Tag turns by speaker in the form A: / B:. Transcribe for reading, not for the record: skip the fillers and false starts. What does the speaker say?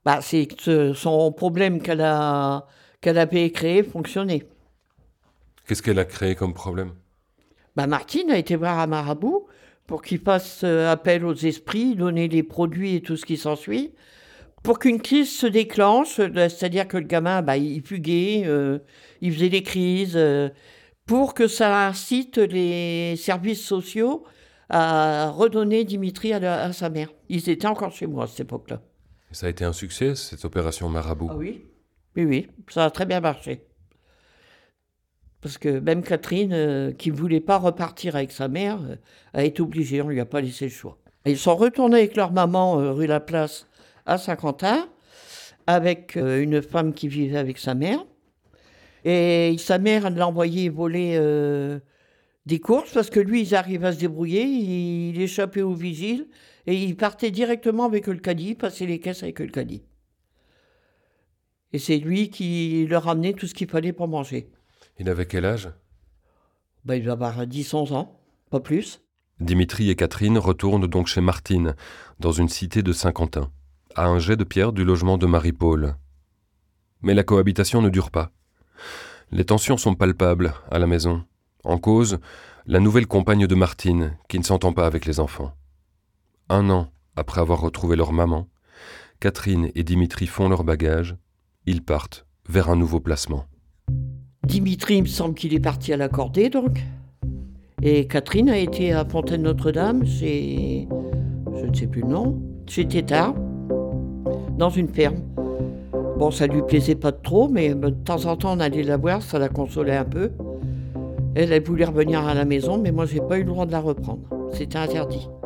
A: C'est que son problème qu'elle avait créé fonctionnait.
B: Qu'est-ce qu'elle a créé comme problème?
A: Martine a été voir un marabout pour qu'il fasse appel aux esprits, donner les produits et tout ce qui s'ensuit, pour qu'une crise se déclenche, c'est-à-dire que le gamin, il fuguait, il faisait des crises, pour que ça incite les services sociaux à redonner Dimitri à sa mère. Ils étaient encore chez moi à cette époque-là.
B: Ça a été un succès, cette opération marabout?
A: Ah oui? Oui, oui, ça a très bien marché. Parce que même Catherine, qui ne voulait pas repartir avec sa mère, a été obligée, on ne lui a pas laissé le choix. Et ils sont retournés avec leur maman rue Laplace à Saint-Quentin, avec une femme qui vivait avec sa mère. Et sa mère l'a envoyé voler des courses, parce que lui, ils arrivent à se débrouiller, il échappait au vigile, et il partait directement avec le caddie, passer les caisses avec le caddie. Et c'est lui qui leur ramenait tout ce qu'il fallait pour manger.
B: Il avait quel âge?
A: Il doit avoir 10-11 ans, pas plus.
B: Dimitri et Catherine retournent donc chez Martine, dans une cité de Saint-Quentin, à un jet de pierre du logement de Marie-Paul. Mais la cohabitation ne dure pas. Les tensions sont palpables à la maison. En cause, la nouvelle compagne de Martine, qui ne s'entend pas avec les enfants. 1 an après avoir retrouvé leur maman, Catherine et Dimitri font leur bagage. Ils partent vers un nouveau placement.
A: Dimitri, il me semble qu'il est parti à l'Accordé, donc. Et Catherine a été à Fontaine-Notre-Dame, chez... je ne sais plus le nom, chez Tétard, dans une ferme. Bon, ça lui plaisait pas trop, mais de temps en temps, on allait la voir, ça la consolait un peu. Elle voulait revenir à la maison, mais moi, j'ai pas eu le droit de la reprendre. C'était interdit.